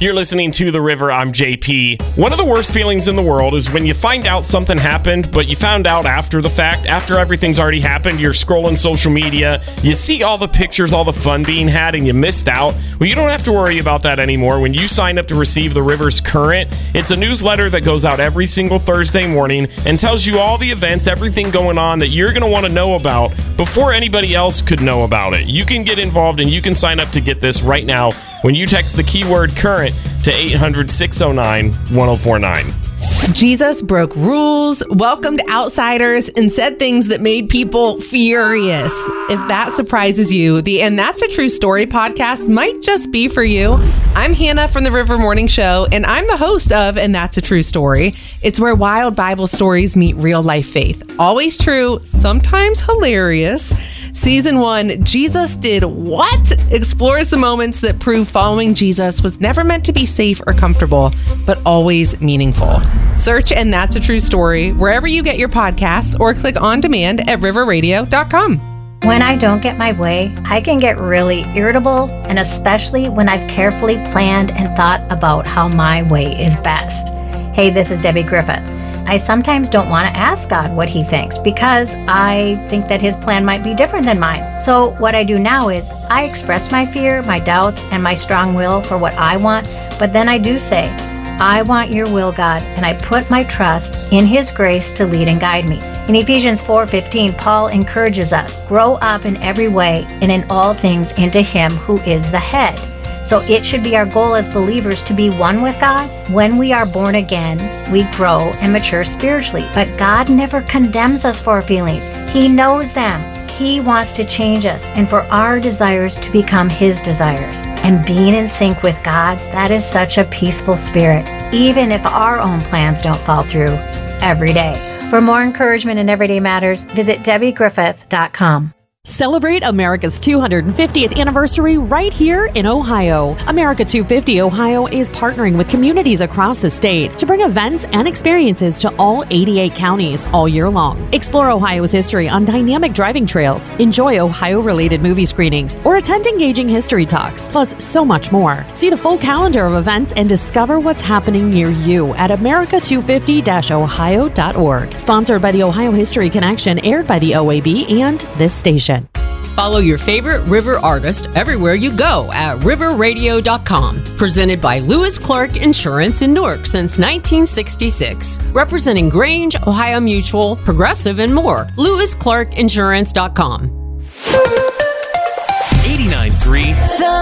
You're listening to The River. I'm JP. One of the worst feelings in the world is when you find out something happened, but you found out after the fact, after everything's already happened. You're scrolling social media, you see all the pictures, all the fun being had, and you missed out. Well, you don't have to worry about that anymore when you sign up to receive The River's Current. It's a newsletter that goes out every single Thursday morning and tells you all the events, everything going on that you're going to want to know about before anybody else could know about it. You can get involved and you can sign up to get this right now when you text the keyword current to 800-609-1049. Jesus broke rules, welcomed outsiders, and said things that made people furious. If that surprises you, the And That's a True Story podcast might just be for you. I'm Hannah from the River Morning Show, and I'm the host of And That's a True Story. It's where wild Bible stories meet real life faith. Always true, sometimes hilarious. Season 1, Jesus Did What? Explores the moments that prove following Jesus was never meant to be safe or comfortable, but always meaningful. Search And That's a True Story wherever you get your podcasts or click on demand at riverradio.com. When I don't get my way, I can get really irritable, and especially when I've carefully planned and thought about how my way is best. Hey, this is Debbie Griffith. I sometimes don't want to ask God what he thinks because I think that his plan might be different than mine. So what I do now is I express my fear, my doubts, and my strong will for what I want, but then I do say, I want your will, God, and I put my trust in his grace to lead and guide me. In Ephesians 4:15, Paul encourages us, grow up in every way and in all things into him who is the head. So it should be our goal as believers to be one with God. When we are born again, we grow and mature spiritually. But God never condemns us for our feelings. He knows them. He wants to change us and for our desires to become his desires. And being in sync with God, that is such a peaceful spirit, even if our own plans don't fall through every day. For more encouragement in Everyday Matters, visit DebbieGriffith.com. Celebrate America's 250th anniversary right here in Ohio. America 250 Ohio is partnering with communities across the state to bring events and experiences to all 88 counties all year long. Explore Ohio's history on dynamic driving trails, enjoy Ohio-related movie screenings, or attend engaging history talks, plus so much more. See the full calendar of events and discover what's happening near you at america250-ohio.org. Sponsored by the Ohio History Connection, aired by the OAB and this station. Follow your favorite River artist everywhere you go at riverradio.com. Presented by Lewis Clark Insurance in Newark since 1966. Representing Grange, Ohio Mutual, Progressive, and more. LewisClarkInsurance.com. 89.3